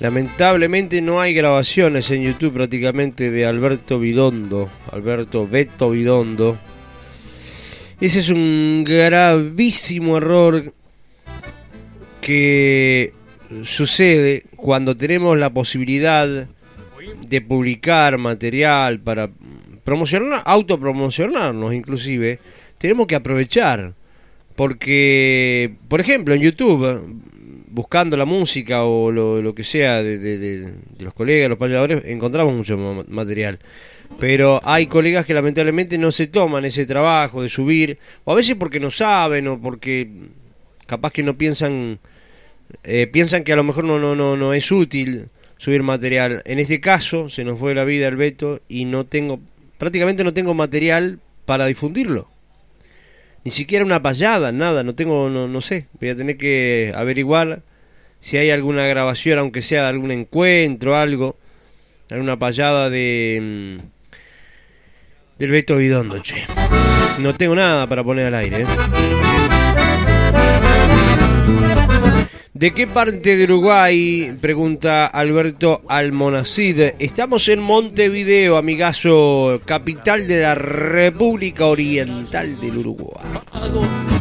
Lamentablemente no hay grabaciones en YouTube prácticamente de Alberto Beto Vidondo. Ese es un gravísimo error que sucede cuando tenemos la posibilidad de publicar material para promocionar, autopromocionarnos inclusive. Tenemos que aprovechar, porque, por ejemplo, en YouTube, buscando la música o lo que sea de los colegas, los payadores, encontramos mucho material. Pero hay colegas que lamentablemente no se toman ese trabajo de subir, o a veces porque no saben, o porque capaz que no piensan que a lo mejor no es útil subir material. En este caso se nos fue la vida el Beto y prácticamente no tengo material para difundirlo. Ni siquiera una payada, nada, no sé. Voy a tener que averiguar si hay alguna grabación, aunque sea de algún encuentro, algo, alguna payada del Beto Vidondo, che. No tengo nada para poner al aire, ¿De qué parte de Uruguay? Pregunta Alberto Almonacid. Estamos en Montevideo, amigazo, capital de la República Oriental del Uruguay.